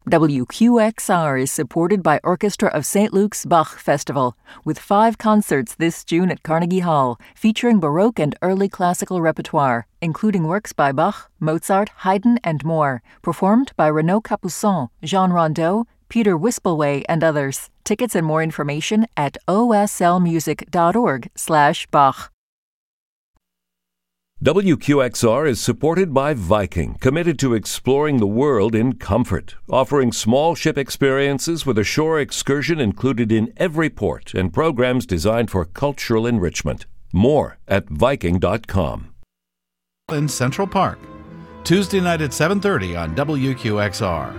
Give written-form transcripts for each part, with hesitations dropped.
WQXR is supported by Orchestra of St. Luke's Bach Festival, with 5 concerts this June at Carnegie Hall, featuring Baroque and early classical repertoire, including works by Bach, Mozart, Haydn, and more, performed by Renaud Capuçon, Jean Rondeau, Peter Wispelwey, and others. Tickets and more information at oslmusic.org/Bach. WQXR is supported by Viking, committed to exploring the world in comfort, offering small ship experiences with a shore excursion included in every port and programs designed for cultural enrichment. More at Viking.com. In Central Park, Tuesday night at 7:30 on WQXR.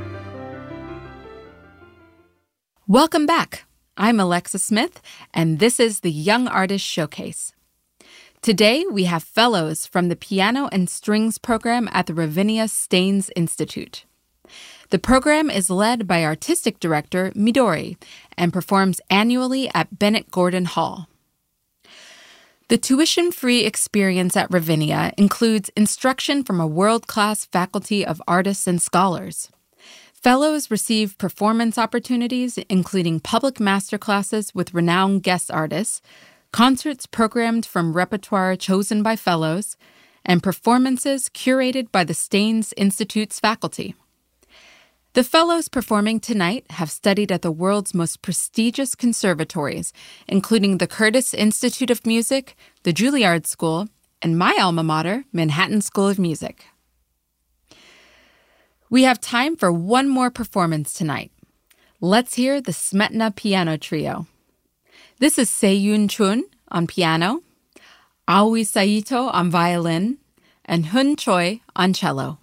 Welcome back. I'm Alexa Smith, and this is the Young Artist Showcase. Today, we have fellows from the Piano and Strings program at the Ravinia Staines Institute. The program is led by artistic director Midori and performs annually at Bennett Gordon Hall. The tuition-free experience at Ravinia includes instruction from a world-class faculty of artists and scholars. Fellows receive performance opportunities, including public masterclasses with renowned guest artists, concerts programmed from repertoire chosen by fellows, and performances curated by the Staines Institute's faculty. The fellows performing tonight have studied at the world's most prestigious conservatories, including the Curtis Institute of Music, the Juilliard School, and my alma mater, Manhattan School of Music. We have time for one more performance tonight. Let's hear the Smetana Piano Trio. This is Seiyun Chun on piano, Aoi Saito on violin, and Hun Choi on cello.